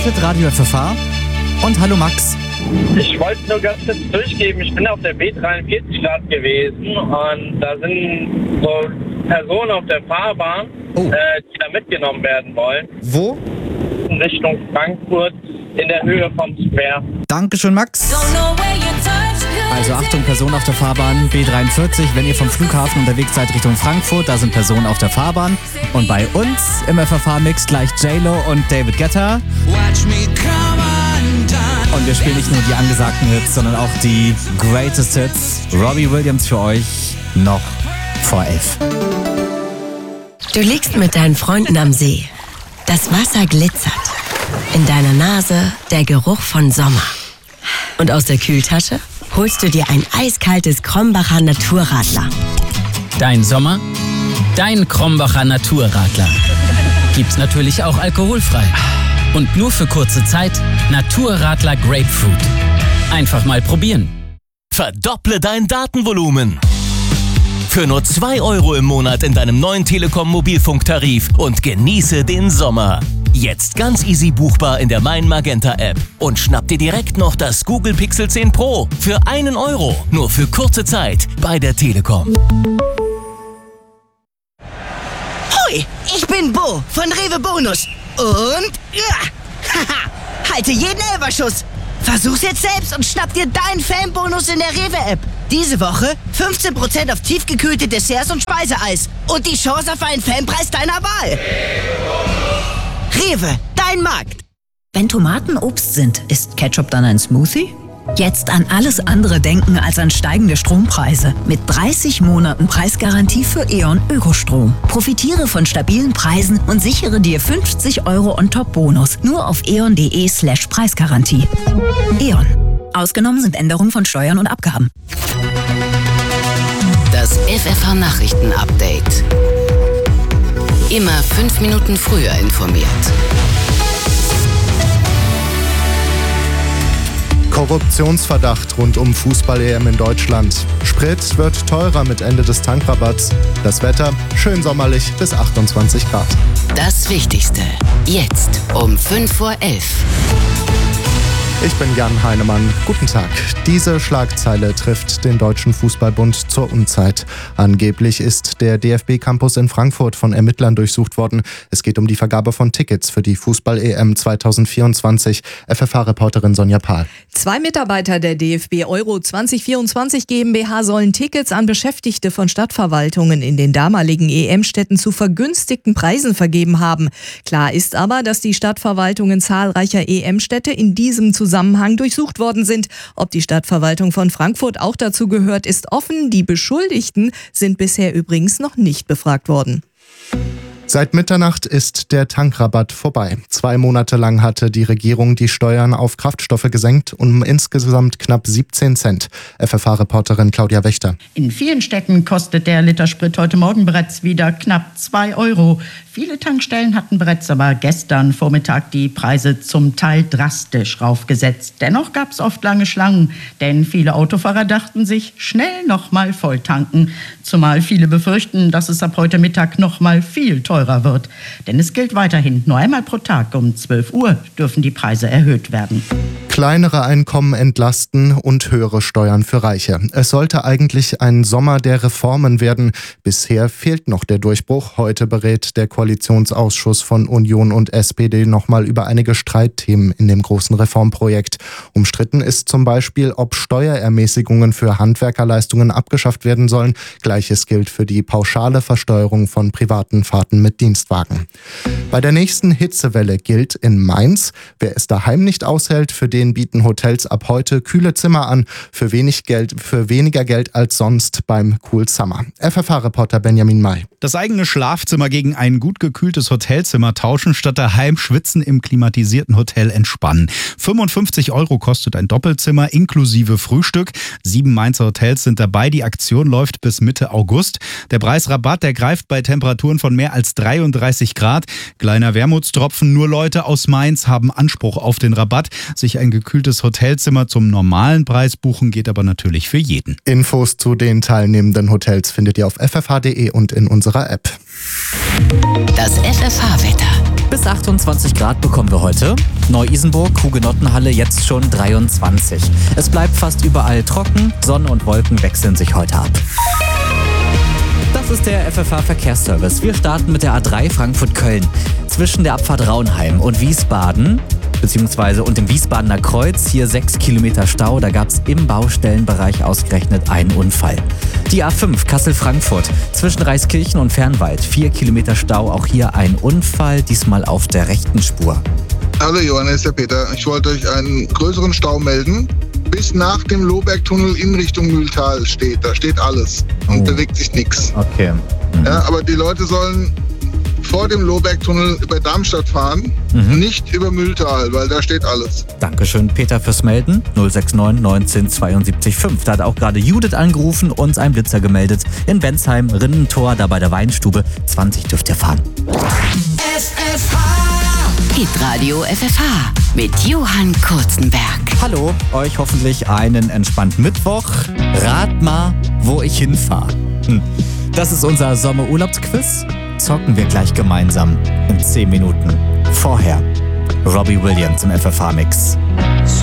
startet Radio FFH. Und hallo Max. Ich wollte nur ganz kurz durchgeben, ich bin auf der B43 gerade gewesen und da sind so Personen auf der Fahrbahn, die da mitgenommen werden wollen. Wo? In Richtung Frankfurt in der Höhe vom Square. Dankeschön, Max. Also Achtung, Personen auf der Fahrbahn B43, wenn ihr vom Flughafen unterwegs seid Richtung Frankfurt, da sind Personen auf der Fahrbahn. Und bei uns im FFH-Mix gleich J-Lo und David Guetta. Und wir spielen nicht nur die angesagten Hits, sondern auch die Greatest Hits. Robbie Williams für euch noch vor 11. Du liegst mit deinen Freunden am See. Das Wasser glitzert. In deiner Nase der Geruch von Sommer. Und aus der Kühltasche holst du dir ein eiskaltes Krombacher Naturradler. Dein Sommer, dein Krombacher Naturradler. Gibt's natürlich auch alkoholfrei. Und nur für kurze Zeit Naturradler Grapefruit. Einfach mal probieren. Verdopple dein Datenvolumen. Für nur 2 € im Monat in deinem neuen Telekom Mobilfunktarif und genieße den Sommer. Jetzt ganz easy buchbar in der Mein Magenta App. Und schnapp dir direkt noch das Google Pixel 10 Pro für 1 €. Nur für kurze Zeit bei der Telekom. Hoi, ich bin Bo von Rewe Bonus. Und halte jeden Elferschuss. Versuch's jetzt selbst und schnapp dir deinen Fanbonus in der Rewe-App. Diese Woche 15% auf tiefgekühlte Desserts und Speiseeis. Und die Chance auf einen Fanpreis deiner Wahl. Rewe, dein Markt. Wenn Tomaten Obst sind, ist Ketchup dann ein Smoothie? Jetzt an alles andere denken als an steigende Strompreise. Mit 30 Monaten Preisgarantie für E.ON Ökostrom. Profitiere von stabilen Preisen und sichere dir 50 € on-top-Bonus. Nur auf eon.de/Preisgarantie. E.ON. Ausgenommen sind Änderungen von Steuern und Abgaben. Das FFH-Nachrichten-Update. Immer 5 Minuten früher informiert. Korruptionsverdacht rund um Fußball-EM in Deutschland. Sprit wird teurer mit Ende des Tankrabatts. Das Wetter schön sommerlich bis 28 Grad. Das Wichtigste. Jetzt um 5:11 Uhr. Ich bin Jan Heinemann. Guten Tag. Diese Schlagzeile trifft den Deutschen Fußballbund zur Unzeit. Angeblich ist der DFB-Campus in Frankfurt von Ermittlern durchsucht worden. Es geht um die Vergabe von Tickets für die Fußball-EM 2024. FFH-Reporterin Sonja Pahl. 2 Mitarbeiter der DFB Euro 2024 GmbH sollen Tickets an Beschäftigte von Stadtverwaltungen in den damaligen EM-Städten zu vergünstigten Preisen vergeben haben. Klar ist aber, dass die Stadtverwaltungen zahlreicher EM-Städte in diesem Zusammenhang durchsucht worden sind. Ob die Stadtverwaltung von Frankfurt auch dazu gehört, ist offen. Die Beschuldigten sind bisher übrigens noch nicht befragt worden. Seit Mitternacht ist der Tankrabatt vorbei. 2 Monate lang hatte die Regierung die Steuern auf Kraftstoffe gesenkt um insgesamt knapp 17 Cent. FFH-Reporterin Claudia Wächter. In vielen Städten kostet der Liter Sprit heute Morgen bereits wieder knapp 2 €. Viele Tankstellen hatten bereits aber gestern Vormittag die Preise zum Teil drastisch raufgesetzt. Dennoch gab es oft lange Schlangen, denn viele Autofahrer dachten sich, schnell nochmal voll tanken. Zumal viele befürchten, dass es ab heute Mittag nochmal viel teurer wird. Denn es gilt weiterhin, nur einmal pro Tag um 12 Uhr dürfen die Preise erhöht werden. Kleinere Einkommen entlasten und höhere Steuern für Reiche. Es sollte eigentlich ein Sommer der Reformen werden. Bisher fehlt noch der Durchbruch. Heute berät der Koalitionsausschuss von Union und SPD nochmal über einige Streitthemen in dem großen Reformprojekt. Umstritten ist zum Beispiel, ob Steuerermäßigungen für Handwerkerleistungen abgeschafft werden sollen. Gleiches gilt für die pauschale Versteuerung von privaten Fahrten mit Dienstwagen. Bei der nächsten Hitzewelle gilt in Mainz, wer es daheim nicht aushält, für den bieten Hotels ab heute kühle Zimmer an, für weniger Geld als sonst beim Cool Summer. FFH-Reporter Benjamin May. Das eigene Schlafzimmer gegen ein gut gekühltes Hotelzimmer tauschen, statt daheim schwitzen im klimatisierten Hotel entspannen. 55 € kostet ein Doppelzimmer inklusive Frühstück. 7 Mainzer Hotels sind dabei. Die Aktion läuft bis Mitte August. Der Preisrabatt, der greift bei Temperaturen von mehr als 33 Grad. Kleiner Wermutstropfen, nur Leute aus Mainz haben Anspruch auf den Rabatt. Sich ein gekühltes Hotelzimmer zum normalen Preis buchen geht aber natürlich für jeden. Infos zu den teilnehmenden Hotels findet ihr auf ffh.de und in unserer App. Das FFH-Wetter. Bis 28 Grad bekommen wir heute. Neu-Isenburg, Hugenottenhalle jetzt schon 23. Es bleibt fast überall trocken, Sonne und Wolken wechseln sich heute ab. Das ist der FFH-Verkehrsservice. Wir starten mit der A3 Frankfurt-Köln. Zwischen der Abfahrt Raunheim und Wiesbaden, beziehungsweise und dem Wiesbadener Kreuz, hier 6 Kilometer Stau. Da gab es im Baustellenbereich ausgerechnet einen Unfall. Die A5 Kassel-Frankfurt, zwischen Reiskirchen und Fernwald, 4 Kilometer Stau. Auch hier ein Unfall, diesmal auf der rechten Spur. Hallo Johannes, der Peter. Ich wollte euch einen größeren Stau melden. Bis nach dem Lohbergtunnel in Richtung Mühltal steht. Da steht alles und bewegt sich nichts. Okay. Ja, aber die Leute sollen vor dem Lohbergtunnel über Darmstadt fahren, nicht über Mühltal, weil da steht alles. Dankeschön, Peter, fürs Melden. 069 19 72 5. Da hat auch gerade Judith angerufen und ein Blitzer gemeldet. In Bensheim, Rinnentor, da bei der Weinstube. 20 dürft ihr fahren. Hitradio FFH mit Johann Kurzenberg. Hallo, euch hoffentlich einen entspannten Mittwoch. Rat mal, wo ich hinfahre. Das ist unser Sommerurlaubsquiz. Zocken wir gleich gemeinsam in 10 Minuten. Vorher Robbie Williams im FFH-Mix.